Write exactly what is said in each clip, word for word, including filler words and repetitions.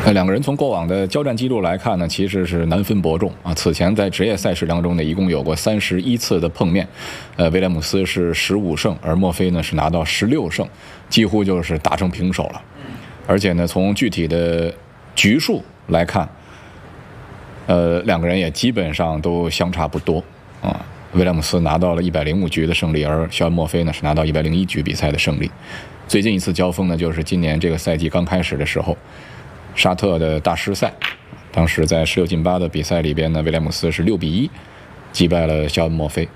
那两个人从过往的交战记录来看呢，其实是难分伯仲啊。此前在职业赛事当中呢，一共有过三十一次的碰面，呃，威廉姆斯是十五胜，而墨菲呢是拿到十六胜，几乎就是打成平手了。而且呢，从具体的局数来看，呃，两个人也基本上都相差不多啊。威廉姆斯拿到了一百零五局的胜利，而肖恩·墨菲呢是拿到一百零一局比赛的胜利。最近一次交锋呢，就是今年这个赛季刚开始的时候。沙特的大师赛，当时在十六进八的比赛里边呢，威廉姆斯是六比一击败了肖恩·墨菲。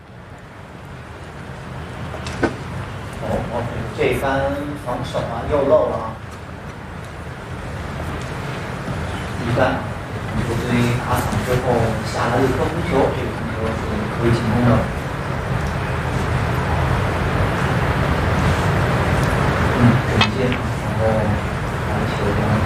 哦，墨菲这番防守啊又漏了啊，一杆球队打响之后下来一颗红球，这个红球是可以进攻的。嗯，准接，然后篮球呢。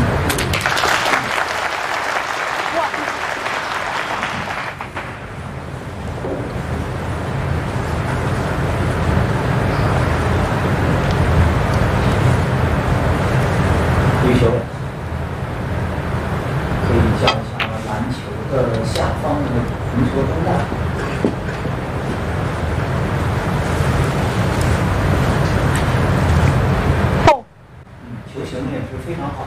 对球可以叫一下篮球的下方的红球中带。哦，嗯，球形也是非常好。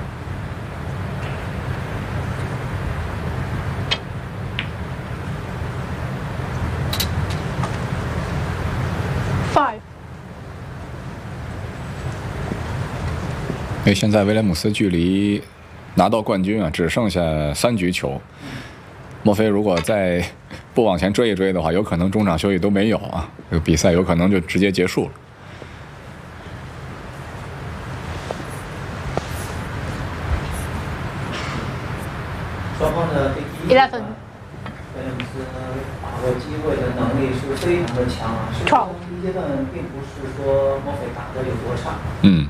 Five。 因为现在威廉姆斯距离拿到冠军啊，只剩下三局球。墨菲如果再不往前追一追的话，有可能中场休息都没有啊，这个比赛有可能就直接结束了。 双方的这第一阶段，威廉姆斯把握机会的能力是非常的强啊。实际上第一阶段并不是说墨菲打的有多差。 嗯。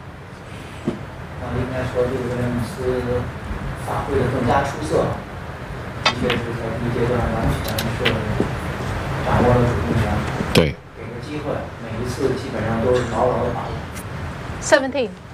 应该说，这个威廉姆斯发挥的更加出色，的确是在第一阶段完全是掌握了主动权。 对， 给个机会，每一次基本上都是牢牢的把握。 Seventeen。